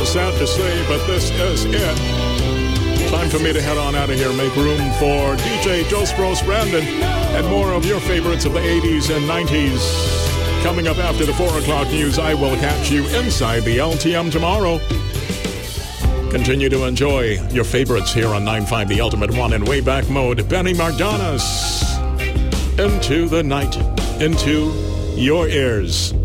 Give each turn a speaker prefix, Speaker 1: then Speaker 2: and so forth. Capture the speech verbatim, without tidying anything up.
Speaker 1: sad to say, but this is it. Time for me to head on out of here. Make room for D J Joe Sprouse Brandon and more of your favorites of the eighties and nineties. Coming up after the four o'clock news, I will catch you inside the L T M tomorrow. Continue to enjoy your favorites here on nine five The Ultimate One in Wayback Mode. Benny Mardones. Into the night. Into your ears.